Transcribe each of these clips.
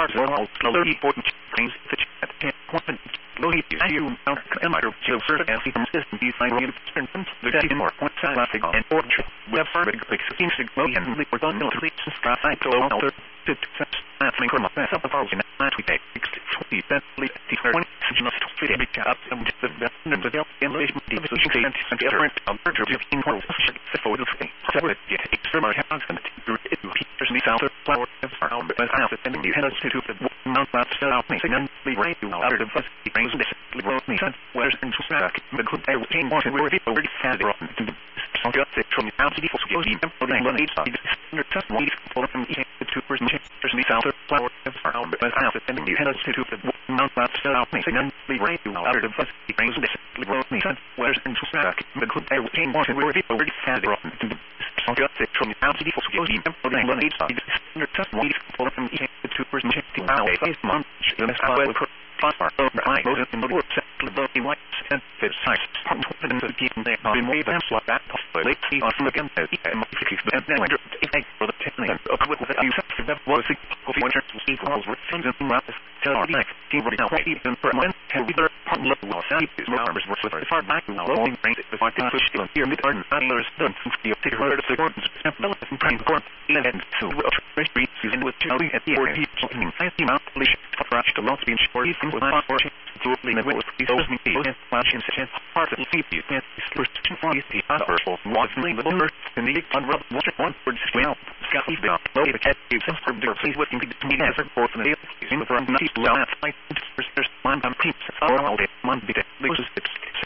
starts all slowly important things that can't point slowly you out and my so certain as from system design you turn the day more points traffic and portrait web for big 16 million we're done to reach traffic to alter to success from myself of our in that we take 20 bentley 20 not to fit every job and the best in relation to the different merger between for the thing so it takes from our house and it appears in the outer flower of our but as it and you had us to the mount that set out me and the right to outer the bus brings this wrote me where's in track the good I came on where people already had it so just it from the outside for the money under test one for from the two person there's the outer flower of our but as it and you had us to the mount that set out me and the right to outer the bus brings this wrote me where's in track the good I came on where people already had it so just it from the outside for the money under test one for from the two person now a month in this Far over I voted in the work settle the white and fit size confidence of keeping their more than slot that late see on again and then wonder if I for the technique of with the you that was the winter equals returns and maps tell our next team right now even for when can we their part look well is more armors were so far back long range if I can push on here mid garden others done since the take heard of the gardens and prime corn and so street season with Charlie at the area talking I see mount police rush to launch being short with my fortune to lean it with these old me and flashing such part of the CPU and first two for the other was lean the number and the unrub one word well got me down low the cat is from their place looking to me as a for the using the from the last I first one I'm keep all day month bit which is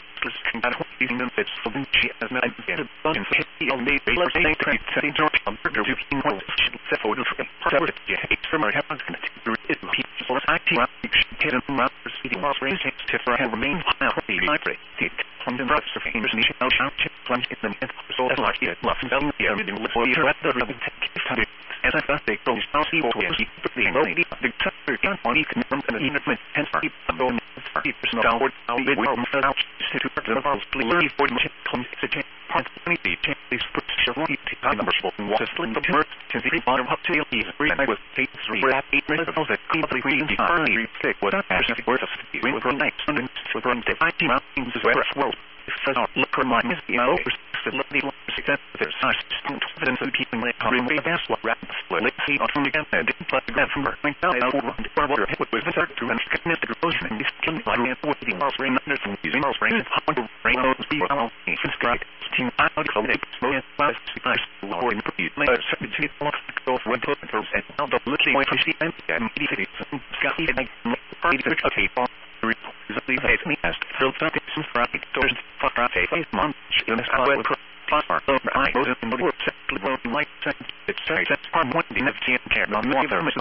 and using them fits for the she as not get a bunch of hit on me let's say setting George on burger to being one set for the part of it from our happens to it for IT hit and not proceeding loss range to for have remain now the library from the rest of English nation out plunge in the so as like it lost them the everything for you at the as I thought they don't see what we keep the lady the can't only can from the internet and keep the bone 30% downward we will out to the house clearly for the comes to change part of the these picture one numbers for what is in the birth to the bottom of tail is free I was take 3 at 8 minutes of the clearly green early stick what as if worth of the will grow next and to run the IT mountains as well says look for my miss the facility success their size confidence in keeping the room that's what rap let's see on again didn't play the from her think out for water hit with the start to and connect the erosion and this can like with the mouse rain under some using mouse rain how to rain on the speed how it's straight team out of the explode fast nice lower in the later secretary off when put and now the looking way to see and immediately got the party to okay recently has me as filled up some traffic doors for traffic months in this hour Far over I was in the work set like it's part one the next care on the other